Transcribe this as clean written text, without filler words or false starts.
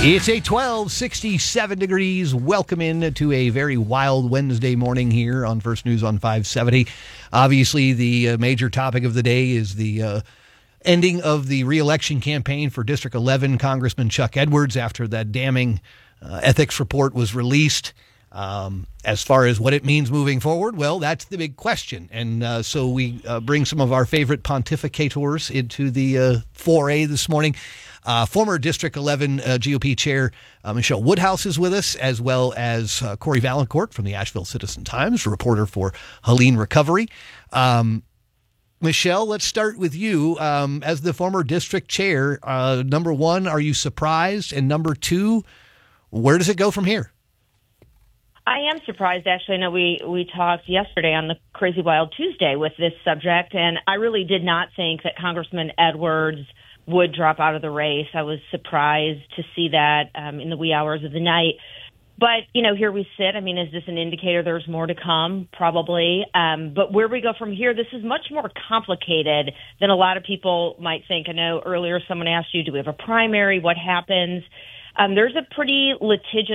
It's a 67 degrees. Welcome in to a very wild Wednesday morning here on First News on 570. Obviously, the major topic of the day is the ending of the re-election campaign for District 11 Congressman Chuck Edwards after that damning ethics report was released. As far as what it means moving forward, well, that's the big question. And so we bring some of our favorite pontificators into the foray this morning. Former District 11 GOP Chair Michelle Woodhouse is with us, as well as Corey Valancourt from the Asheville Citizen-Times, reporter for Helene Recovery. Michelle, let's start with you. As the former district chair, number one, are you surprised? And number two, where does it go from here? I am surprised, actually. I know we talked yesterday on the Crazy Wild Tuesday with this subject, and I really did not think that Congressman Edwards would drop out of the race. I was surprised to see that in the wee hours of the night. But, here we sit. I mean, is this an indicator there's more to come? Probably. But where we go from here, this is much more complicated than a lot of people might think. I know earlier someone asked you, do we have a primary? What happens? There's a pretty litigious